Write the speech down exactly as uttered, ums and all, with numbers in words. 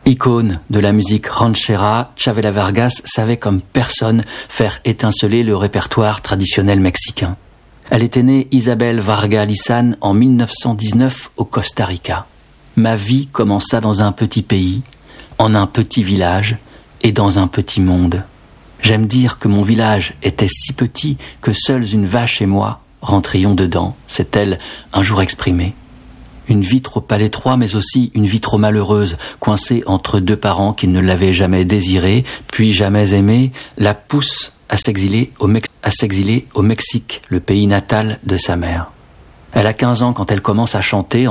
Icône de la musique ranchera, Chavela Vargas savait comme personne faire étinceler le répertoire traditionnel mexicain. Elle était née Isabel Vargas Lizán en mille neuf cent dix-neuf au Costa Rica. Ma vie commença dans un petit pays, en un petit village et dans un petit monde. J'aime dire que mon village était si petit que seuls une vache et moi rentrions dedans, s'est-elle un jour exprimée. Une vie trop à l'étroit, mais aussi une vie trop malheureuse, coincée entre deux parents qui ne l'avaient jamais désirée, puis jamais aimée, la pousse à s'exiler au, Mex- à s'exiler au Mexique, le pays natal de sa mère. Elle a quinze ans quand elle commence à chanter